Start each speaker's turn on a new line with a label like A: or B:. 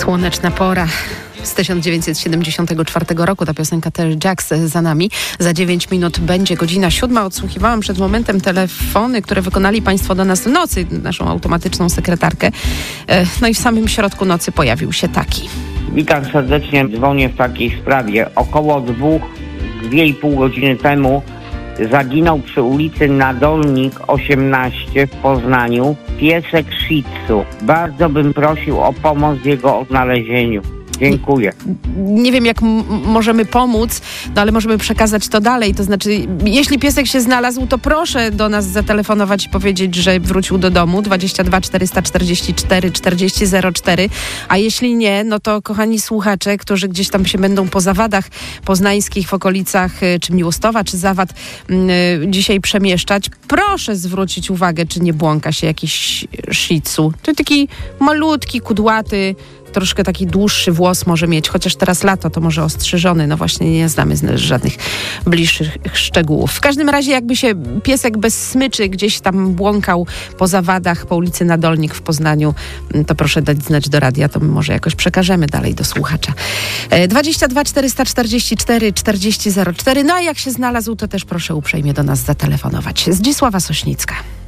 A: Słoneczna pora z 1974 roku. Ta piosenka Terry Jacks za nami. Za 9 minut będzie godzina 7. Odsłuchiwałam przed momentem telefony, które wykonali Państwo do nas w nocy, naszą automatyczną sekretarkę. No i w samym środku nocy pojawił się taki.
B: Witam serdecznie, dzwonię w takiej sprawie. Około 2,5 godziny temu zaginął przy ulicy Nadolnik 18 w Poznaniu piesek Shih Tzu. Bardzo bym prosił o pomoc w jego odnalezieniu. Dziękuję.
A: Nie wiem, jak możemy pomóc, no ale możemy przekazać to dalej. To znaczy, jeśli piesek się znalazł, to proszę do nas zatelefonować i powiedzieć, że wrócił do domu. 22 444 40 04. A jeśli nie, no to kochani słuchacze, którzy gdzieś tam się będą po zawadach poznańskich w okolicach czy Miłostowa, czy Zawad dzisiaj przemieszczać, proszę zwrócić uwagę, czy nie błąka się jakiś Shih Tzu. To taki malutki, kudłaty, troszkę taki dłuższy włos może mieć, chociaż teraz lato, to może ostrzyżony. No właśnie nie znamy żadnych bliższych szczegółów. W każdym razie jakby się piesek bez smyczy gdzieś tam błąkał po zawadach, po ulicy Nadolnik w Poznaniu, to proszę dać znać do radia, to my może jakoś przekażemy dalej do słuchacza. 22 444 40 04. No a jak się znalazł, to też proszę uprzejmie do nas zatelefonować. Zdzisława Sośnicka.